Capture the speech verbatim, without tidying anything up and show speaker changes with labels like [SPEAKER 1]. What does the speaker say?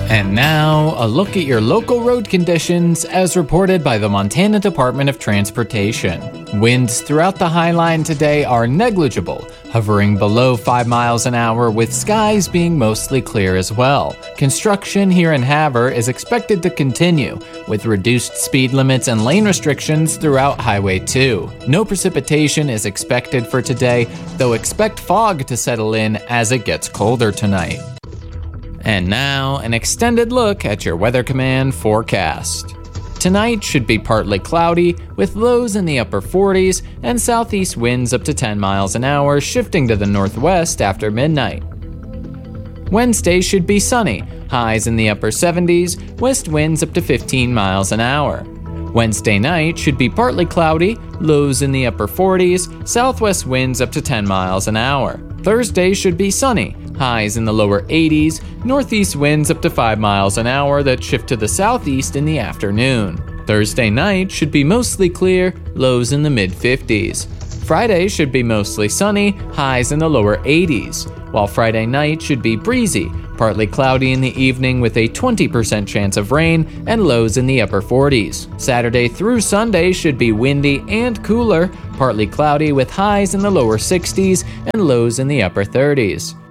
[SPEAKER 1] And now, a look at your local road conditions as reported by the Montana Department of Transportation. Winds throughout the High Line today are negligible, hovering below five miles an hour with skies being mostly clear as well. Construction here in Havre is expected to continue, with reduced speed limits and lane restrictions throughout Highway two. No precipitation is expected for today, though expect fog to settle in as it gets colder tonight. And now, an extended look at your Weather Command forecast. Tonight should be partly cloudy, with lows in the upper forties and southeast winds up to ten miles an hour, shifting to the northwest after midnight. Wednesday should be sunny, highs in the upper seventies, west winds up to fifteen miles an hour. Wednesday night should be partly cloudy, lows in the upper forties, southwest winds up to ten miles an hour. Thursday should be sunny, highs in the lower eighties, northeast winds up to five miles an hour that shift to the southeast in the afternoon. Thursday night should be mostly clear, lows in the mid fifties. Friday should be mostly sunny, highs in the lower eighties, while Friday night should be breezy, partly cloudy in the evening with a twenty percent chance of rain and lows in the upper forties. Saturday through Sunday should be windy and cooler, partly cloudy with highs in the lower sixties and lows in the upper thirties.